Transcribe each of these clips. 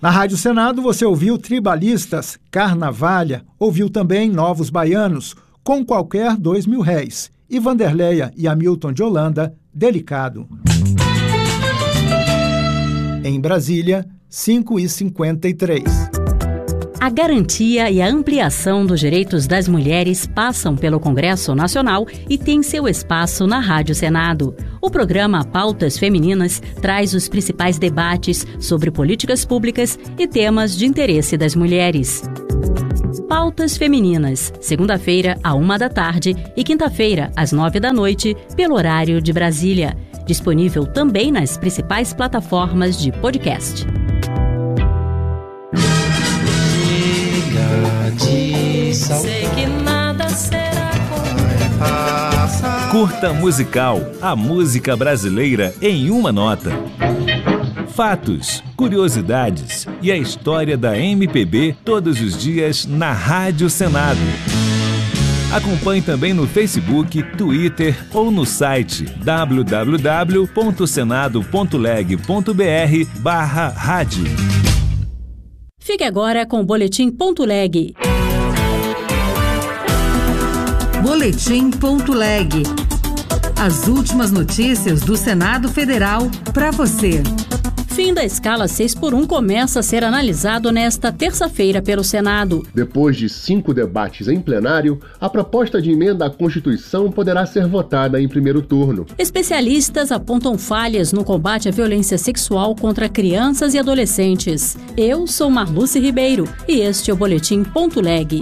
Na Rádio Senado você ouviu Tribalistas, Carnavalha, ouviu também Novos Baianos, Com Qualquer R$2.000, e Vanderleia e Hamilton de Holanda, Delicado. Em Brasília, 5h53. A garantia e a ampliação dos direitos das mulheres passam pelo Congresso Nacional e tem seu espaço na Rádio Senado. O programa Pautas Femininas traz os principais debates sobre políticas públicas e temas de interesse das mulheres. Pautas Femininas, segunda-feira, à 13h, e quinta-feira, às 9h, pelo horário de Brasília. Disponível também nas principais plataformas de podcast. Sei que nada será como Curta Musical, a música brasileira em uma nota. Fatos, curiosidades e a história da MPB todos os dias na Rádio Senado. Acompanhe também no Facebook, Twitter ou no site www.senado.leg.br/rádio. Fique agora com o Boletim.leg. Boletim.leg. As últimas notícias do Senado Federal para você. Fim da escala 6x1 começa a ser analisado nesta terça-feira pelo Senado. Depois de 5 debates em plenário, a proposta de emenda à Constituição poderá ser votada em primeiro turno. Especialistas apontam falhas no combate à violência sexual contra crianças e adolescentes. Eu sou Marluce Ribeiro e este é o Boletim.leg.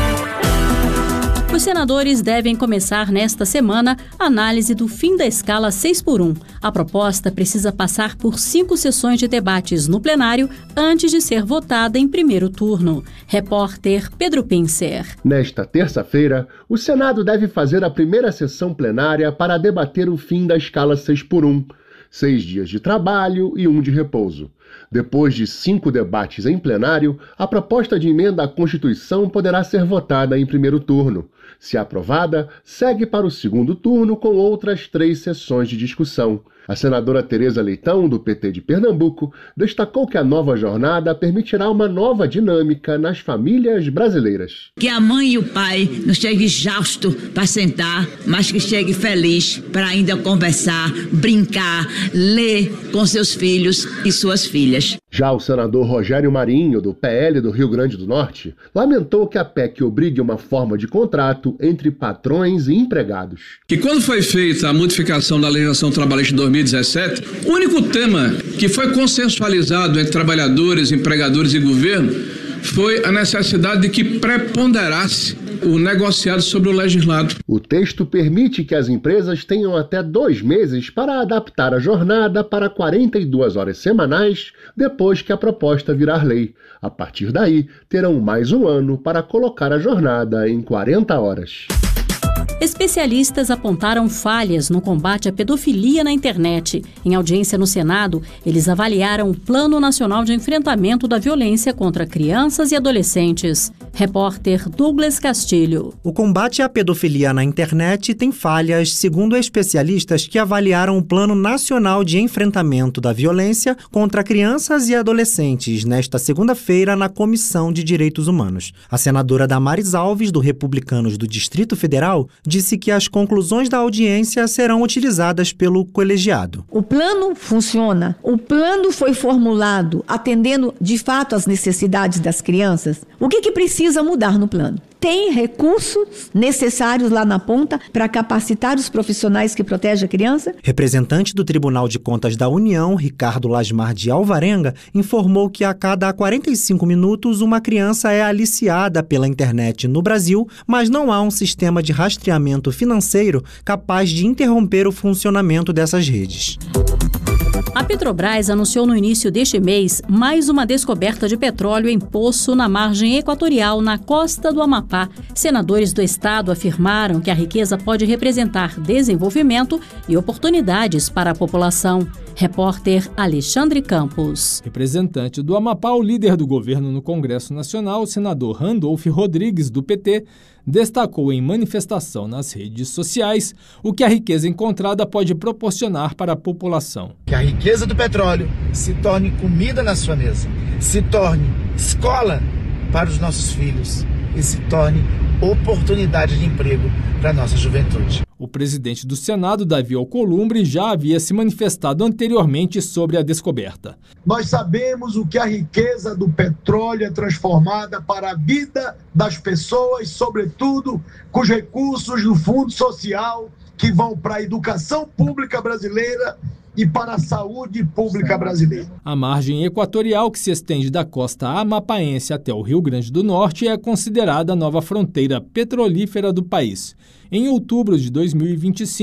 Os senadores devem começar nesta semana a análise do fim da escala 6x1. A proposta precisa passar por 5 sessões de debates no plenário antes de ser votada em primeiro turno. Repórter Pedro Pincer. Nesta terça-feira, o Senado deve fazer a primeira sessão plenária para debater o fim da escala 6x1. 6 dias de trabalho e 1 de repouso. Depois de 5 debates em plenário, a proposta de emenda à Constituição poderá ser votada em primeiro turno. Se aprovada, segue para o segundo turno com outras 3 sessões de discussão. A senadora Tereza Leitão, do PT de Pernambuco, destacou que a nova jornada permitirá uma nova dinâmica nas famílias brasileiras. Que a mãe e o pai não cheguem exaustos para sentar, mas que cheguem feliz para ainda conversar, brincar, ler com seus filhos e suas filhas. Já o senador Rogério Marinho, do PL do Rio Grande do Norte, lamentou que a PEC obrigue uma forma de contrato entre patrões e empregados. Que quando foi feita a modificação da legislação trabalhista de 2017, o único tema que foi consensualizado entre trabalhadores, empregadores e governo foi a necessidade de que preponderasse o negociado sobre o legislado. O texto permite que as empresas tenham até 2 meses para adaptar a jornada para 42 horas semanais depois que a proposta virar lei. A partir daí, terão mais 1 ano para colocar a jornada em 40 horas. Especialistas apontaram falhas no combate à pedofilia na internet. Em audiência no Senado, eles avaliaram o Plano Nacional de Enfrentamento da Violência contra Crianças e Adolescentes. Repórter Douglas Castilho. O combate à pedofilia na internet tem falhas, segundo especialistas que avaliaram o Plano Nacional de Enfrentamento da Violência contra Crianças e Adolescentes nesta segunda-feira na Comissão de Direitos Humanos. A senadora Damares Alves, do Republicanos do Distrito Federal, disse que as conclusões da audiência serão utilizadas pelo colegiado. O plano funciona. O plano foi formulado atendendo, de fato, às necessidades das crianças. O que precisa mudar no plano? Tem recursos necessários lá na ponta para capacitar os profissionais que protegem a criança? Representante do Tribunal de Contas da União, Ricardo Lasmar de Alvarenga, informou que a cada 45 minutos uma criança é aliciada pela internet no Brasil, mas não há um sistema de rastreamento financeiro capaz de interromper o funcionamento dessas redes. A Petrobras anunciou no início deste mês mais uma descoberta de petróleo em poço na margem equatorial, na costa do Amapá. Senadores do estado afirmaram que a riqueza pode representar desenvolvimento e oportunidades para a população. Repórter Alexandre Campos. Representante do Amapá, o líder do governo no Congresso Nacional, o senador Randolfo Rodrigues, do PT, destacou em manifestação nas redes sociais o que a riqueza encontrada pode proporcionar para a população. Que a riqueza do petróleo se torne comida na sua mesa, se torne escola para os nossos filhos e se torne oportunidade de emprego para a nossa juventude. O presidente do Senado, Davi Alcolumbre, já havia se manifestado anteriormente sobre a descoberta. Nós sabemos o que a riqueza do petróleo é transformada para a vida das pessoas, sobretudo com os recursos do Fundo Social que vão para a educação pública brasileira e para a saúde pública brasileira. A margem equatorial, que se estende da costa amapaense até o Rio Grande do Norte, é considerada a nova fronteira petrolífera do país. Em outubro de 2025,